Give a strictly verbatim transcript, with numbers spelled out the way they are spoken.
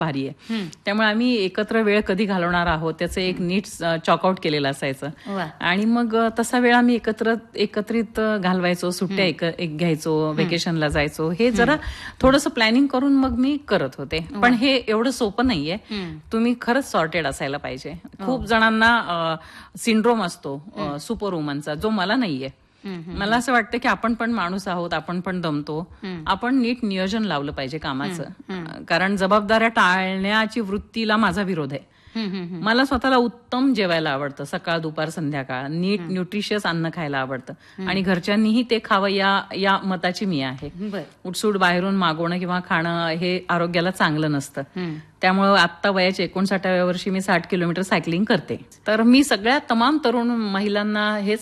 भारी आहे. त्यामुळे आम्ही एकत्र वेळ कधी घालवणार आहोत त्याचं एक नीट चॉकआउट केलेलं असायचं आणि मग तसा वेळ आम्ही एकत्र एकत्रित घालवायचो, सुट्ट्या एक एक घ्यायचो, व्हेकेशनला जायचो. हे जरा थोडंसं प्लॅनिंग करून मग मी करत होते. पण हे एवढं सोपं नाहीये. तुम्ही खरंच सॉर्टेड असायला पाहिजे. खूप जणांना सिंड्रोम असतो सुपर वुमनचा, जो मला नाहीये. मला असं वाटतं की आपण पण माणूस आहोत, आपण पण दमतो. आपण नीट नियोजन लावलं पाहिजे कामाचं. कारण जबाबदाऱ्या टाळण्याची वृत्तीला माझा विरोध आहे. मला स्वतःला उत्तम जेवायला आवडतं, सकाळ दुपार संध्याकाळ. नीट न्यूट्रिशियस अन्न खायला आवडतं आणि घरच्यांनीही ते खावं या या मताची मी आहे. उठसूट बाहेरून मागवणं किंवा खाणं हे आरोग्याला चांगलं नसतं. त्यामुळे आता वयाच्या एकोणसाठाव्या वर्षी मी साठ किलोमीटर सायकलिंग करते. तर मी सगळ्या तमाम तरुण महिलांना हेच